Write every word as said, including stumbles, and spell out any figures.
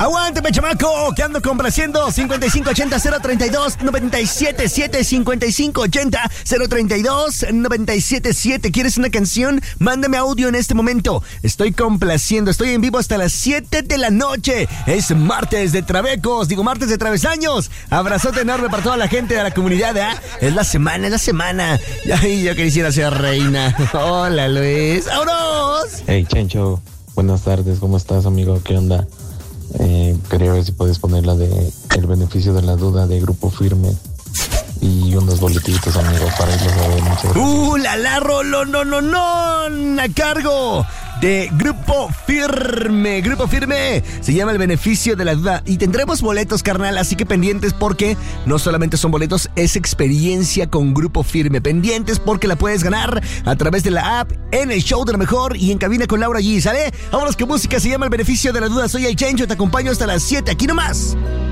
Aguántame, chamaco, que ando complaciendo. cincuenta y cinco ochenta, cero treinta y dos, noventa y siete siete. cincuenta y cinco ochenta, cero treinta y dos, noventa y siete siete. ¿Quieres una canción? Mándame audio en este momento. Estoy complaciendo, estoy en vivo hasta las siete de la noche. Es martes de Travecos, digo martes de Travesaños. Abrazote enorme para toda la gente de la comunidad, ¿eh? Es la semana, es la semana. Ay, yo quisiera ser reina. Hola, Luis. ¡Vámonos! Hey, Chencho. Buenas tardes, ¿cómo estás, amigo? ¿Qué onda? Eh, quería ver si puedes poner la de El Beneficio de la Duda de Grupo Firme y unos boletitos, amigos, para irlos a ver. Muchas gracias. ¡Uh, la la, rolo, no, no, no! A cargo de Grupo Firme. Grupo Firme se llama El Beneficio de la Duda. Y tendremos boletos, carnal, así que pendientes porque no solamente son boletos, es experiencia con Grupo Firme. Pendientes porque la puedes ganar a través de la app, en el show de lo mejor y en cabina con Laura G, ¿sale? Vámonos, que música se llama El Beneficio de la Duda. Soy el Chencho, te acompaño hasta las siete, aquí nomás.